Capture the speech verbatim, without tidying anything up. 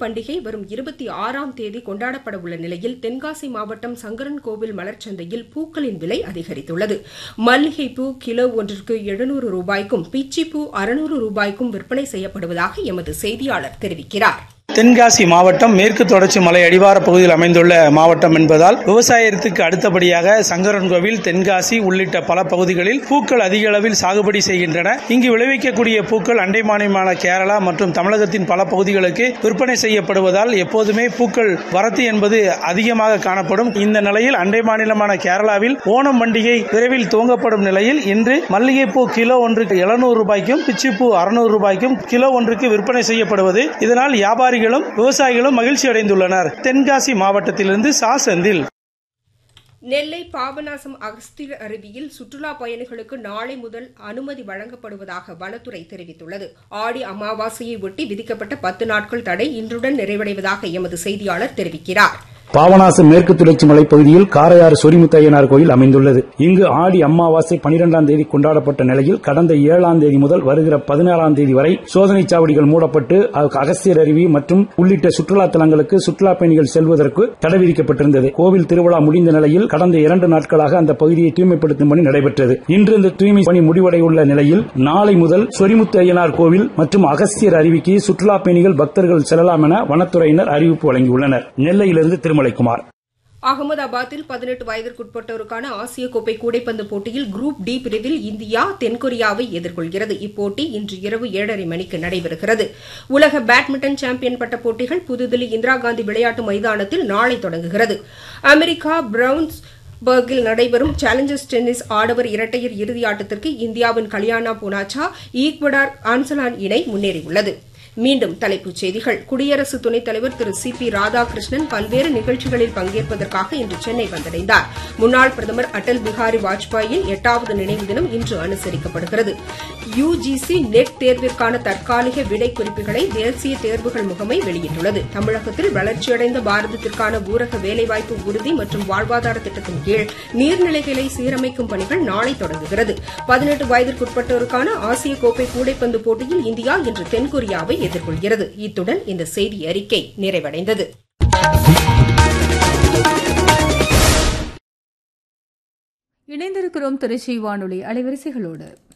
பண்டிகை வரும் இருபத்தி ஆறாம் தேதி கொண்டாடப்பட உள்ள நிலையில் தென்காசி மாவட்டம் சங்கரன்கோவில் மலர்ச்சந்தையில் பூக்களின் விலை அதிகரித்துள்ளது. மல்லிகைப்பூ கிலோ ஒன்றிற்கு எழுநூறு ரூபாய்க்கும் பிச்சிப்பூ அறுநூறு ரூபாய்க்கும் விற்பனை செய்யப்படுவதாக எமது செய்தியாளர் தெரிவிக்கிறார். தென்காசி மாவட்டம் மேற்கு தொடர்ச்சி மலை அடிவார பகுதியில் அமைந்துள்ள மாவட்டம் என்பதால் விவசாயத்துக்கு அடுத்தபடியாக சங்கரன்கோவில், தென்காசி உள்ளிட்ட பல பகுதிகளில் பூக்கள் அதிக அளவில் சாகுபடி செய்கின்றன. இங்கு விளைவிக்கக்கூடிய பூக்கள் அண்டை மாநிலமான கேரளா மற்றும் தமிழகத்தின் பல பகுதிகளுக்கு விற்பனை செய்யப்படுவதால் எப்போதுமே பூக்கள் வரத்து என்பது அதிகமாக காணப்படும். இந்த நிலையில் அண்டை மாநிலமான கேரளாவில் ஓணம் பண்டிகை விரைவில் துவங்கப்படும் நிலையில் இன்று மல்லிகைப்பூ கிலோ ஒன்றுக்கு எழுநூறு ரூபாய்க்கும் பிச்சிப்பூ அறுநூறு ரூபாய்க்கும் கிலோ ஒன்றுக்கு விற்பனை செய்யப்படுவது இதனால் வியாபாரிகள் விவசாயிகளும் மகிழ்ச்சி அடைந்துள்ளனர். தென்காசி மாவட்டத்திலிருந்து சா செந்தில். நெல்லை பாபநாசம் அகஸ்தியர் அருவியில் சுற்றுலா பயணிகளுக்கு நாளை முதல் அனுமதி வழங்கப்படுவதாக வனத்துறை தெரிவித்துள்ளது. ஆடி அமாவாசையை ஒட்டி விதிக்கப்பட்ட பத்து நாட்கள் தடை இன்றுடன் நிறைவடைவதாக எமது செய்தியாளர் தெரிவிக்கிறார். பாபநாசம் மேற்கு தொடர்ச்சி மலைப்பகுதியில் காரையாறு சொரிமுத்தையனார் கோயில் அமைந்துள்ளது. இங்கு ஆடி அமாவாசை பனிரெண்டாம் தேதி கொண்டாடப்பட்ட நிலையில் கடந்த ஏழாம் தேதி முதல் வருகிற பதினாறாம் தேதி வரை சோதனை சாவடிகள் மூடப்பட்டு அகஸ்தியர் அருவி மற்றும் உள்ளிட்ட சுற்றுலா தலங்களுக்கு சுற்றுலா பயணிகள் செல்வதற்கு தடை விதிக்கப்பட்டிருந்தது. கோவில் திருவிழா முடிந்த நிலையில் கடந்த இரண்டு நாட்களாக அந்த பகுதியை தூய்மைப்படுத்தும் பணி நடைபெற்றது. இன்று இந்த தூய்மை பணி முடிவடையுள்ள நிலையில் நாளை முதல் சொரிமுத்தையனார் கோவில் மற்றும் அகஸ்தியர் அருவிக்கு சுற்றுலா பயணிகள் பக்தர்கள் செல்லலாம் என வனத்துறையினர் அறிவிப்பு வழங்கியுள்ளனர். நெல்லையிலிருந்து திருமலைக்குமார். அகமதாபாத்தில் பதினெட்டு வயதிற்குட்பட்டோருக்கான ஆசிய கோப்பை கூடைப்பந்து போட்டியில் குரூப் டி பிரிவில் இந்தியா தென்கொரியாவை எதிர்கொள்கிறது. இப்போட்டி இன்று இரவு ஏழரை மணிக்கு நடைபெறுகிறது. உலக பேட்மிண்டன் சாம்பியன் பட்ட போட்டிகள் புதுதில்லி இந்திரா காந்தி விளையாட்டு மைதானத்தில் நாளை தொடங்குகிறது. அமெரிக்கா பிரவுன்ஸ் பர்கில் நடைபெறும் சேலஞ்சர்ஸ் டென்னிஸ் ஆடவர் இரட்டையர் இறுதியாட்டத்திற்கு இந்தியாவின் கல்யாணா பூனாச்சா ஈக்வடார் ஆன்சலான் இணை முன்னேறியுள்ளது. மீண்டும் தலைப்புச் செய்திகள். குடியரசு துணைத் தலைவர் திரு சி பி ராதாகிருஷ்ணன் பல்வேறு நிகழ்ச்சிகளில் பங்கேற்பதற்காக இன்று சென்னை வந்தடைந்தார். முன்னாள் பிரதமர் அடல் பிஹாரி வாஜ்பாயின் எட்டாவது நினைவு தினம் இன்று அனுசரிக்கப்படுகிறது. யுஜிசி நெட் தேர்விற்கான தற்காலிக விடை குறிப்புகளை தேசிய தேர்வுகள் முகமை வெளியிட்டுள்ளது. தமிழகத்தில் வளர்ச்சியடைந்த பாரதத்திற்கான ஊரக வேலைவாய்ப்பு உறுதி மற்றும் வாழ்வாதார திட்டத்தின் கீழ் நீர்நிலைகளை சீரமைக்கும் பணிகள் நாளை தொடங்குகிறது. பதினெட்டு வயதிற்குட்பட்டோருக்கான ஆசிய கோப்பை கூடைப்பந்து போட்டியில் இந்தியா இன்று தென்கொரியாவை எதிர்கொள்கிறது. இத்துடன் இந்த செய்தி அறிக்கை நிறைவடைந்தது. இணைந்திருக்கிறோம் திருச்சி வானொலி அலைவரிசைகளோடு.